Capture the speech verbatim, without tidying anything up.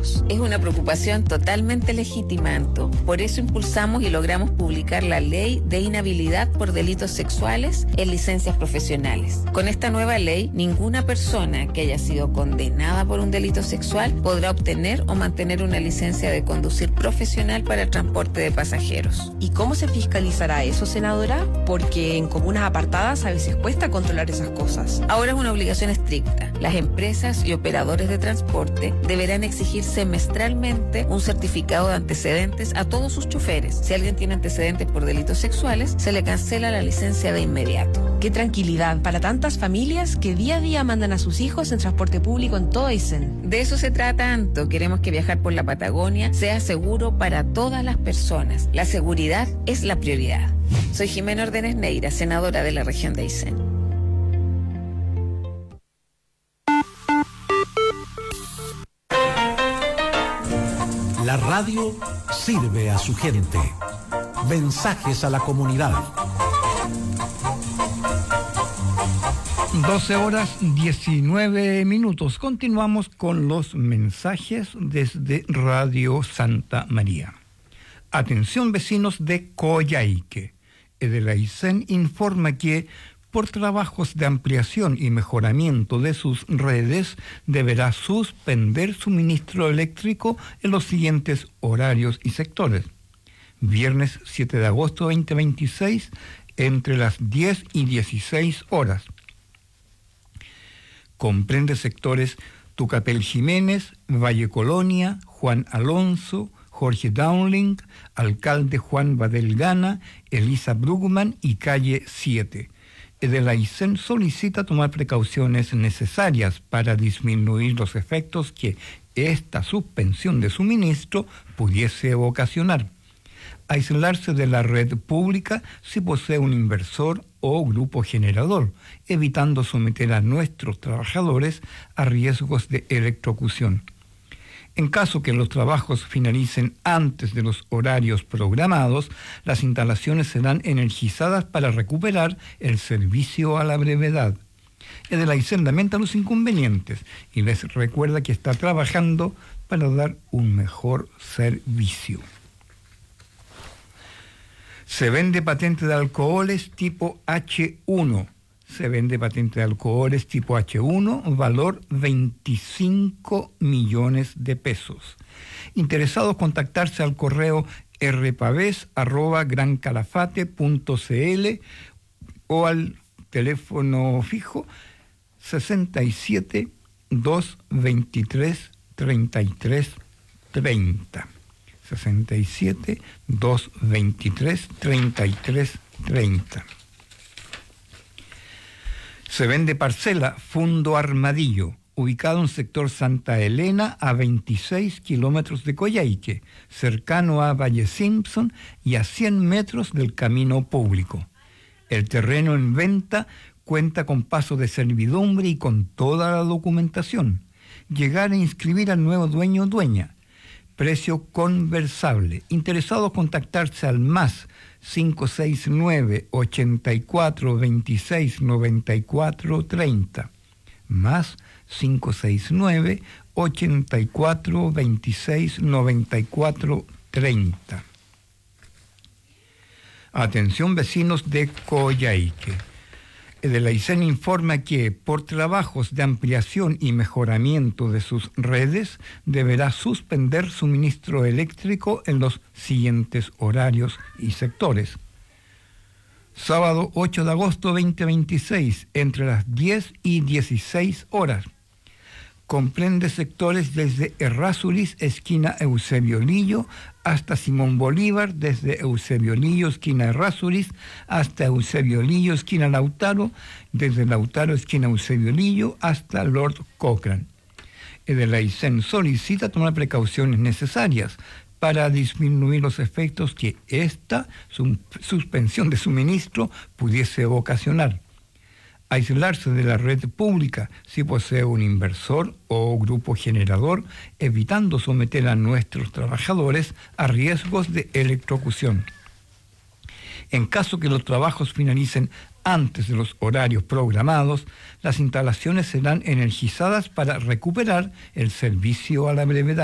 trabajos. Es una preocupación totalmente legítima, Anto. Por eso impulsamos y logramos publicar la ley de inhabilidad por delitos sexuales en licencias profesionales. Con esta nueva ley, ninguna persona que haya sido condenada por un delito sexual podrá obtener o mantener una licencia de conducir profesional para el transporte de pasajeros. ¿Y cómo se fiscalizará eso, senadora? Porque en comunas apartadas a veces cuesta controlar esas cosas. Ahora es una obligación estricta. Las empresas y operadores de transporte deberán exigir semestralmente un certificado de antecedentes a todos sus choferes. Si alguien tiene antecedentes por delitos sexuales, se le cancela la licencia de inmediato. Qué tranquilidad para tantas familias que día a día mandan a sus hijos en transporte público en todo Aysén. De eso se trata, Anto. Queremos que viajar por la Patagonia sea seguro para todas las personas. La seguridad es la prioridad. Soy Jimena Ordenes Neira, senadora de la región de Aysén. La radio sirve a su gente. Mensajes a la comunidad. doce horas diecinueve minutos. Continuamos con los mensajes desde Radio Santa María. Atención, vecinos de Coyhaique. El Aysén informa que por trabajos de ampliación y mejoramiento de sus redes deberá suspender suministro eléctrico en los siguientes horarios y sectores. Viernes siete de agosto veinte veintiséis entre las diez y dieciséis horas. Comprende sectores Tucapel Jiménez, Valle Colonia, Juan Alonso, Jorge Dowling, Alcalde Juan Badelgana, Elisa Brugman y Calle siete. El Aysén solicita tomar precauciones necesarias para disminuir los efectos que esta suspensión de suministro pudiese ocasionar. Aislarse de la red pública si posee un inversor o grupo generador, evitando someter a nuestros trabajadores a riesgos de electrocución. En caso que los trabajos finalicen antes de los horarios programados, las instalaciones serán energizadas para recuperar el servicio a la brevedad. El Aysén lamenta los inconvenientes y les recuerda que está trabajando para dar un mejor servicio. Se vende patente de alcoholes tipo hache uno. Se vende patente de alcoholes tipo hache uno, valor veinticinco millones de pesos. Interesados, contactarse al correo rpaves arroba grancalafate punto cl o al teléfono fijo sesenta y siete, doscientos veintitrés, treinta y tres treinta. sesenta y siete, doscientos veintitrés, treinta y tres treinta. Se vende parcela Fundo Armadillo, ubicado en sector Santa Elena, a veintiséis kilómetros de Coyhaique, cercano a Valle Simpson y a cien metros del camino público. El terreno en venta cuenta con paso de servidumbre y con toda la documentación. Llegar a inscribir al nuevo dueño o dueña. Precio conversable. Interesados, contactarse al más cinco seis nueve, ochenta y cuatro, veintiséis, noventa y cuatro, treinta. Más cinco seis nueve, ochenta y cuatro, veintiséis, noventa y cuatro, treinta. Atención, vecinos de Coyhaique. El Aysén informa que por trabajos de ampliación y mejoramiento de sus redes deberá suspender suministro eléctrico en los siguientes horarios y sectores. Sábado ocho de agosto veinte veintiséis entre las diez y dieciséis horas. Comprende sectores desde Errázuriz, esquina Eusebio Lillo, hasta Simón Bolívar, desde Eusebio Lillo, esquina Errázuriz, hasta Eusebio Lillo, esquina Lautaro, desde Lautaro, esquina Eusebio Lillo, hasta Lord Cochrane. El Aysén solicita tomar precauciones necesarias para disminuir los efectos que esta suspensión de suministro pudiese ocasionar. Aislarse de la red pública si posee un inversor o grupo generador, evitando someter a nuestros trabajadores a riesgos de electrocución. En caso que los trabajos finalicen antes de los horarios programados, las instalaciones serán energizadas para recuperar el servicio a la brevedad.